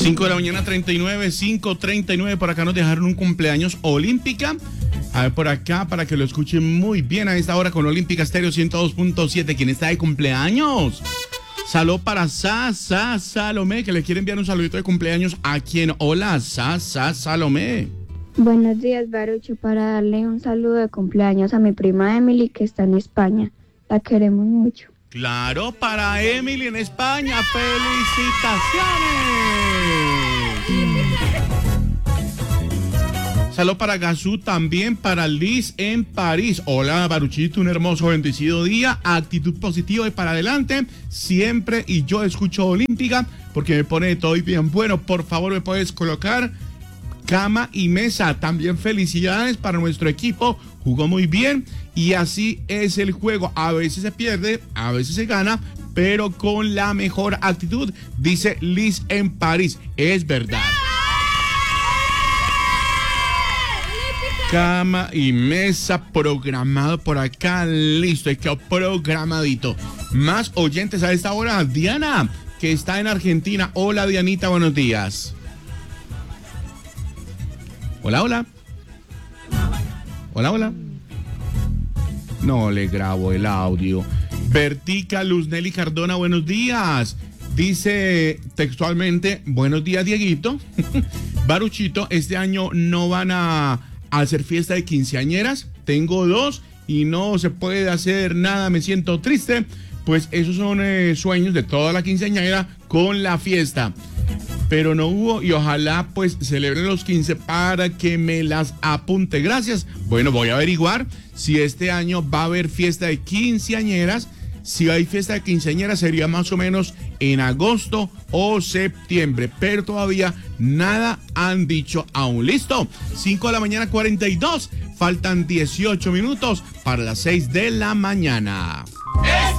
5 de la mañana, 39, 5:39. Por acá nos dejaron un cumpleaños olímpica. A ver, por acá, para que lo escuchen muy bien a esta hora con Olímpica Estéreo 102.7. ¿Quién está de cumpleaños? Salud para Salomé, que le quiere enviar un saludito de cumpleaños a quien. Hola, Salomé. Buenos días, Barucho, para darle un saludo de cumpleaños a mi prima Emily, que está en España. La queremos mucho. Claro, para Emily en España. ¡Felicitaciones! Saludos para Gazú, también para Liz en París. Hola, Baruchito, un hermoso, bendecido día. Actitud positiva y para adelante. Siempre, y yo escucho Olímpica porque me pone todo bien. Bueno, por favor, me puedes colocar cama y mesa. También felicidades para nuestro equipo. Jugó muy bien y así es el juego. A veces se pierde, a veces se gana, pero con la mejor actitud, dice Liz en París. Es verdad. Cama y mesa programado por acá. Listo, quedó programadito. Más oyentes a esta hora. Diana, que está en Argentina. Hola, Dianita, buenos días. Hola, hola. Hola, hola. No le grabo el audio. Vertica Luz Nelly Cardona, buenos días. Dice textualmente, buenos días, Dieguito. Baruchito, este año no van a hacer fiesta de quinceañeras. Tengo 2 y no se puede hacer nada, me siento triste. Pues esos son sueños de toda la quinceañera con la fiesta. Pero no hubo y ojalá pues celebren los 15 para que me las apunte. Gracias. Bueno, voy a averiguar si este año va a haber fiesta de quinceañeras. Si hay fiesta de quinceañeras sería más o menos en agosto o septiembre. Pero todavía nada han dicho aún. ¿Listo? 5 de la mañana, 42. Faltan 18 minutos para las 6 de la mañana.